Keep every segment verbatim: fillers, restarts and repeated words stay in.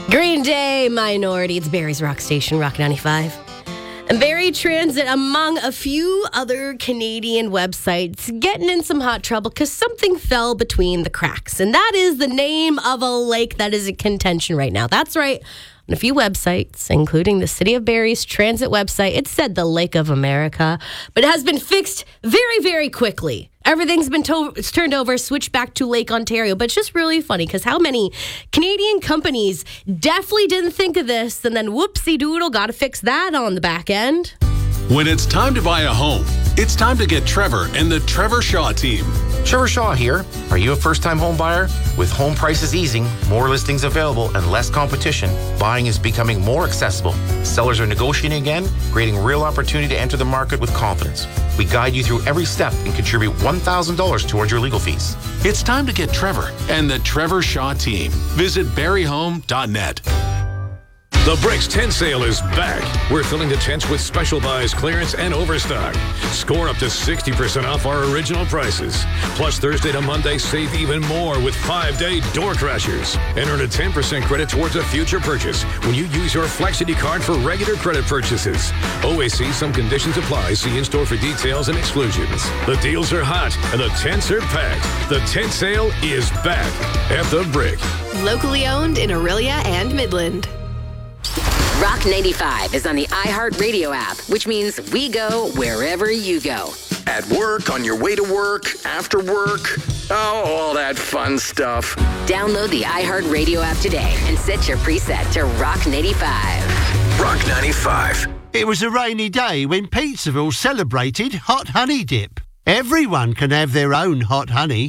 Green Day, Minority. It's Barrie's Rock Station, Rock ninety-five. And Barrie Transit, among a few other Canadian websites, getting in some hot trouble because something fell between the cracks. And that is the name of a lake that is in contention right now. That's right. On a few websites, including the City of Barrie's transit website, it said the Lake of America, but it has been fixed very, very quickly. Everything's been to- it's turned over, switched back to Lake Ontario. But it's just really funny because how many Canadian companies definitely didn't think of this, and then whoopsie doodle, got to fix that on the back end. When it's time to buy a home, it's time to get Trevor and the Trevor Shaw team. Trevor Shaw here. Are you a first-time home buyer? With home prices easing, more listings available, and less competition, buying is becoming more accessible. Sellers are negotiating again, creating real opportunity to enter the market with confidence. We guide you through every step and contribute one thousand dollars towards your legal fees. It's time to get Trevor and the Trevor Shaw team. Visit barrie home dot net. The Bricks tent sale is back. We're filling the tents with special buys, clearance, and overstock. Score up to sixty percent off our original prices. Plus, Thursday to Monday, save even more with five-day door crashers. And earn a ten percent credit towards a future purchase when you use your Flexity card for regular credit purchases. Always see some conditions apply. See in-store for details and exclusions. The deals are hot, and the tents are packed. The tent sale is back at The Brick. Locally owned in Orillia and Midland. Rock ninety-five is on the iHeartRadio app, which means we go wherever you go. At work, on your way to work, after work, oh, all that fun stuff. Download the iHeartRadio app today and set your preset to Rock ninety-five. Rock ninety-five. It was a rainy day when Pizzaville celebrated Hot Honey Dip. Everyone can have their own hot honey.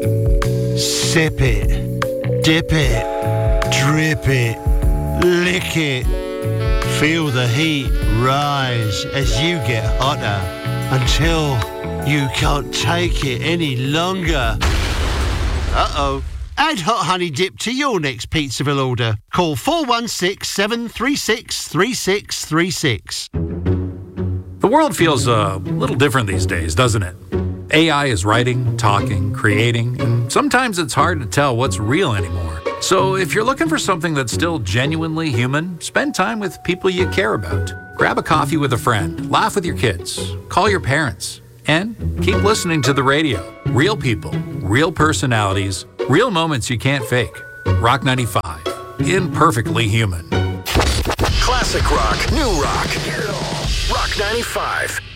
Sip it, dip it, drip it, lick it. Feel the heat rise as you get hotter until you can't take it any longer. Uh-oh. Add Hot Honey Dip to your next Pizzaville order. Call four one six, seven three six, three six three six. The world feels a little different these days, doesn't it? A I is writing, talking, creating, and sometimes it's hard to tell what's real anymore. So if you're looking for something that's still genuinely human, spend time with people you care about. Grab a coffee with a friend, laugh with your kids, call your parents, and keep listening to the radio. Real people, real personalities, real moments you can't fake. Rock ninety-five, imperfectly human. Classic rock, new rock. Rock ninety-five.